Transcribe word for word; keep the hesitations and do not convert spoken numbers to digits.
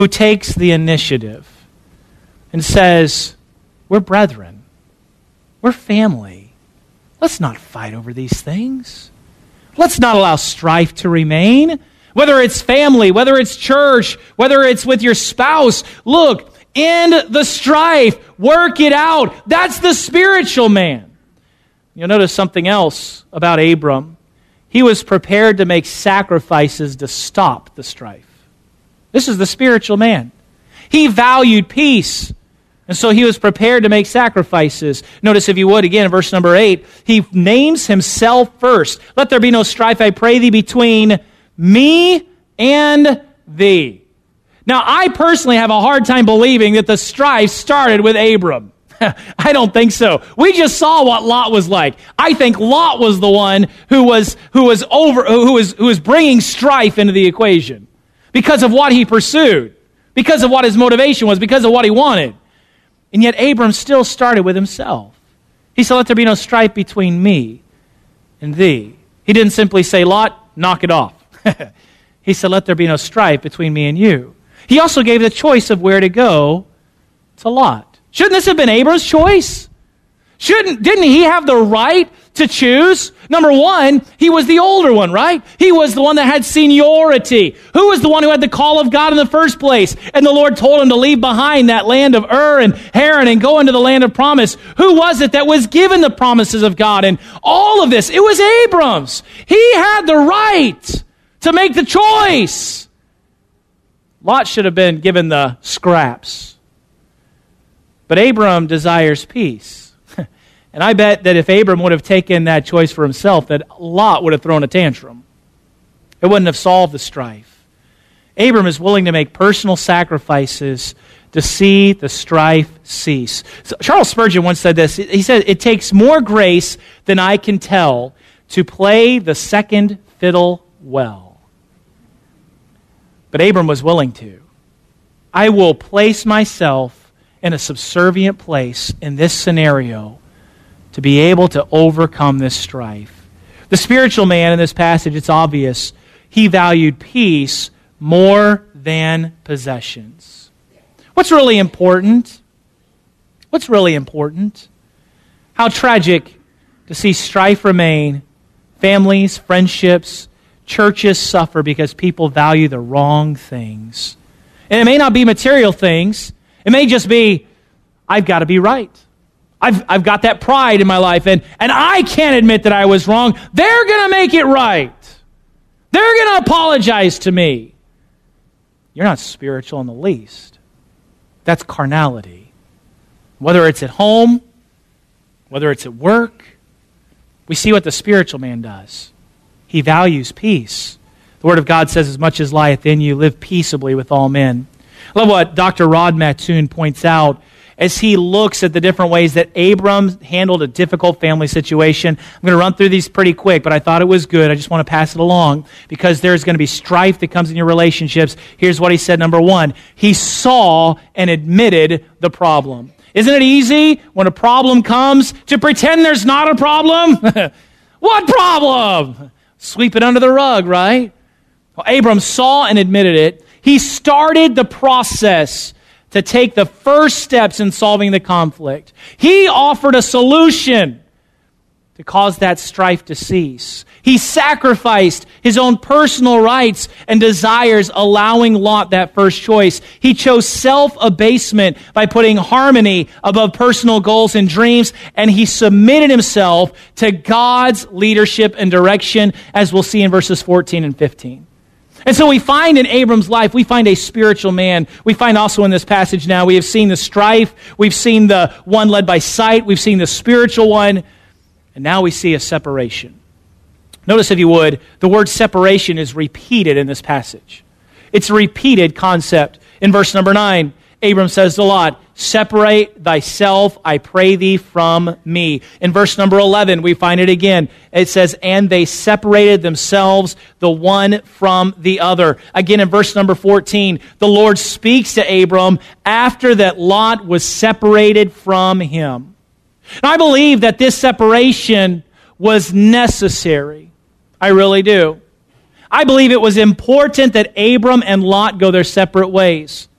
who takes the initiative and says, we're brethren. We're family. Let's not fight over these things. Let's not allow strife to remain. Whether it's family, whether it's church, whether it's with your spouse, look, end the strife. Work it out. That's the spiritual man. You'll notice something else about Abram. He was prepared to make sacrifices to stop the strife. This is the spiritual man. He valued peace, and so he was prepared to make sacrifices. Notice, if you would, again, in verse number eight, he names himself first. Let there be no strife, I pray thee, between me and thee. Now, I personally have a hard time believing that the strife started with Abram. I don't think so. We just saw what Lot was like. I think Lot was the one who was who was over who was who was bringing strife into the equation because of what he pursued, because of what his motivation was, because of what he wanted. And yet Abram still started with himself. He said, "Let there be no strife between me and thee." He didn't simply say, "Lot, knock it off." He said, "Let there be no strife between me and you." He also gave the choice of where to go to Lot. Shouldn't this have been Abram's choice? Shouldn't, didn't he have the right to choose? Number one, he was the older one, right? He was the one that had seniority. Who was the one who had the call of God in the first place? And the Lord told him to leave behind that land of Ur and Haran and go into the land of promise. Who was it that was given the promises of God? And all of this, it was Abram's. He had the right to make the choice. Lot should have been given the scraps. But Abram desires peace. And I bet that if Abram would have taken that choice for himself, that Lot would have thrown a tantrum. It wouldn't have solved the strife. Abram is willing to make personal sacrifices to see the strife cease. So Charles Spurgeon once said this. He said, "It takes more grace than I can tell to play the second fiddle well." But Abram was willing to. I will place myself in a subservient place in this scenario to be able to overcome this strife. The spiritual man in this passage, it's obvious, he valued peace more than possessions. What's really important? What's really important? How tragic to see strife remain. Families, friendships, churches suffer because people value the wrong things. And it may not be material things. It may just be, I've got to be right. I've, I've got that pride in my life, and, and I can't admit that I was wrong. They're going to make it right. They're going to apologize to me. You're not spiritual in the least. That's carnality. Whether it's at home, whether it's at work, we see what the spiritual man does. He values peace. The Word of God says, "As much as lieth in you, live peaceably with all men." I love what Doctor Rod Mattoon points out as he looks at the different ways that Abram handled a difficult family situation. I'm going to run through these pretty quick, but I thought it was good. I just want to pass it along because there's going to be strife that comes in your relationships. Here's what he said. Number one, he saw and admitted the problem. Isn't it easy when a problem comes to pretend there's not a problem? What problem? Sweep it under the rug, right? Well, Abram saw and admitted it. He started the process to take the first steps in solving the conflict. He offered a solution to cause that strife to cease. He sacrificed his own personal rights and desires, allowing Lot that first choice. He chose self-abasement by putting harmony above personal goals and dreams, and he submitted himself to God's leadership and direction, as we'll see in verses fourteen and fifteen. And so we find in Abram's life, we find a spiritual man. We find also in this passage now, we have seen the strife, we've seen the one led by sight, we've seen the spiritual one, and now we see a separation. Notice, if you would, the word separation is repeated in this passage. It's a repeated concept. In verse number nine, Abram says to Lot, "Separate thyself, I pray thee, from me." In verse number eleven, we find it again. It says, "And they separated themselves, the one from the other." Again, in verse number fourteen, the Lord speaks to Abram after that Lot was separated from him. And I believe that this separation was necessary. I really do. I believe it was important that Abram and Lot go their separate ways.